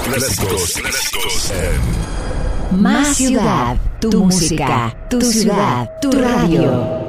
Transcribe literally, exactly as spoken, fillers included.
Clásicos, clásicos en Más ciudad, tu música, tu ciudad, tu radio.